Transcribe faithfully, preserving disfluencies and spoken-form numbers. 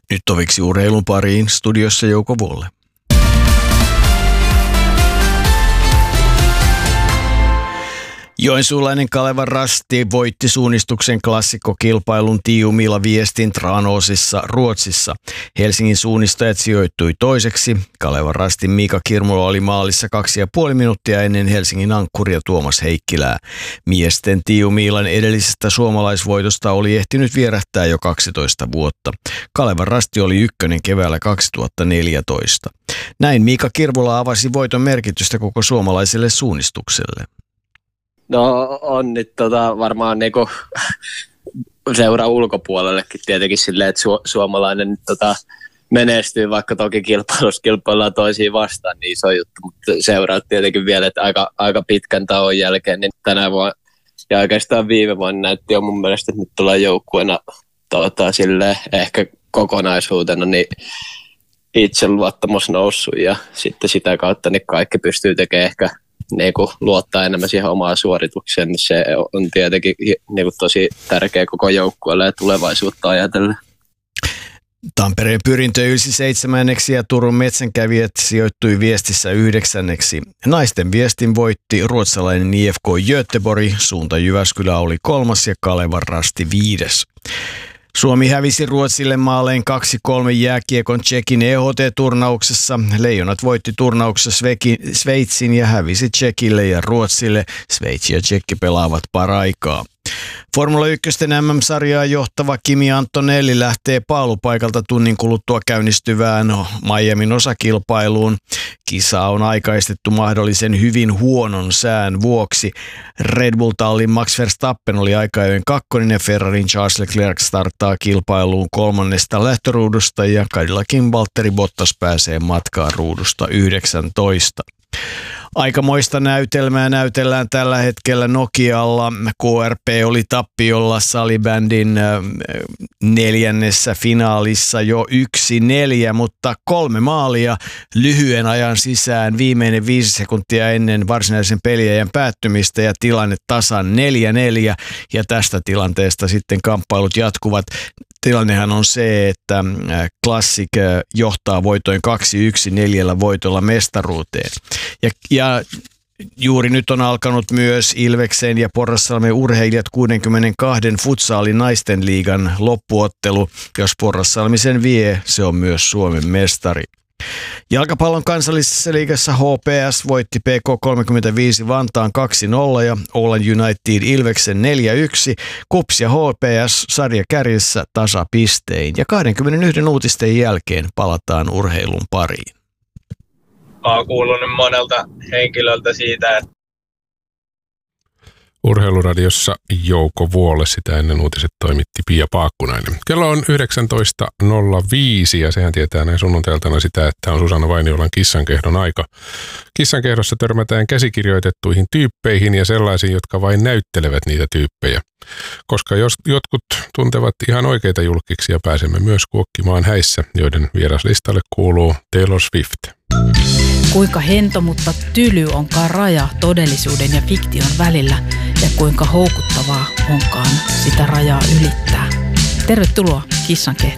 Nyt toviksi urheilun pariin, studiossa Jouko Vuolle. Joensuulainen Kalevan Rasti voitti suunnistuksen klassikkokilpailun Tiiumilla viestin Tranåsissa Ruotsissa. Helsingin suunnistajat sijoittui toiseksi. Kalevan Rastin Miika Kirmola oli maalissa kaksi ja puoli minuuttia ennen Helsingin ankkuria Tuomas Heikkilää. Miesten Tiiumilan edellisestä suomalaisvoitosta oli ehtinyt vierähtää jo kaksitoista vuotta. Kalevan Rasti oli ykkönen keväällä kaksituhattaneljätoista. Näin Miika Kirmola avasi voiton merkitystä koko suomalaiselle suunnistukselle. No on nyt tota, varmaan niinku seura ulkopuolellekin tietenkin silleen, että su- suomalainen nyt tota, menestyy, vaikka toki kilpailussa kilpaillaan toisiin vastaan, niin iso juttu, mutta seuraat tietenkin vielä, että aika, aika pitkän tauon jälkeen, niin tänä vuonna ja oikeastaan viime vuonna näytti jo mun mielestä, että nyt tullaan joukkueena tota, silleen, ehkä kokonaisuutena, niin itseluottamus noussut ja sitten sitä kautta niin kaikki pystyy tekemään ehkä niin kuin luottaa enemmän siihen omaan suoritukseen, niin se on tietenkin niin kuin tosi tärkeä koko joukkueelle ja tulevaisuutta ajatellen. Tampereen Pyrintö ylsi seitsemänneksi ja Turun Metsänkävijät sijoittui viestissä yhdeksänneksi. Naisten viestin voitti ruotsalainen I F K Göteborg, suunta Jyväskylä oli kolmas ja Kalevan Rasti viides. Suomi hävisi Ruotsille maaleen kaksi kolme jääkiekon Tšekin E H T-turnauksessa. Leijonat voitti turnauksessa Sveitsin ja hävisi Tšekille ja Ruotsille. Sveitsi ja Tšekki pelaavat paraikaa. Formula yksi M M-sarjaa johtava Kimi Antonelli lähtee paalupaikalta tunnin kuluttua käynnistyvään Miamin osakilpailuun. Kisa on aikaistettu mahdollisen hyvin huonon sään vuoksi. Red Bull-tallin Max Verstappen oli aika-ajoin kakkonen ja Ferrarin Charles Leclerc starttaa kilpailuun kolmannesta lähtöruudusta ja Cadillacin Valtteri Bottas pääsee matkaan ruudusta yhdeksäntoista. Aikamoista näytelmää näytellään tällä hetkellä Nokialla. K R P oli tappiolla salibändin neljännessä finaalissa jo yksi neljä, mutta kolme maalia lyhyen ajan sisään viimeinen viisi sekuntia ennen varsinaisen peliajan päättymistä ja tilanne tasan neljä neljä ja tästä tilanteesta sitten kamppailut jatkuvat. Tilannehan on se, että Classic johtaa voitoin kaksi yksi neljällä voitolla mestaruuteen. Ja, ja juuri nyt on alkanut myös Ilveksen ja Porrasalmen urheilijat kuusikymmentäkaksi futsaalin naisten liigan loppuottelu. Jos Porrasalmi sen vie, se on myös Suomen mestari. Jalkapallon kansallisessa liigassa H P S voitti P K kolmekymmentäviisi Vantaan kaksi nolla ja Oulu United Ilveksen neljä yksi. KuPS ja H P S sarja kärjessä tasapistein ja kaksikymmentäyksi uutisten jälkeen palataan urheilun pariin. Olen kuullut monelta henkilöltä siitä, että Urheiluradiossa Jouko Vuolle, sitä ennen uutiset toimitti Pia Paakkunainen. Kello on yhdeksäntoista nolla viisi ja sehän tietää näin sunnuntailtana sitä, että on Susanna Vainiolan kissankehdon aika. Kissankehdossa törmätään käsikirjoitettuihin tyyppeihin ja sellaisiin, jotka vain näyttelevät niitä tyyppejä. Koska jos jotkut tuntevat ihan oikeita julkkiksia, pääsemme myös kuokkimaan häissä, joiden vieraslistalle kuuluu Taylor Swift. Kuinka hento, mutta tyly onkaan raja todellisuuden ja fiktion välillä ja kuinka houkuttavaa onkaan sitä rajaa ylittää. Tervetuloa Kissankehdoon.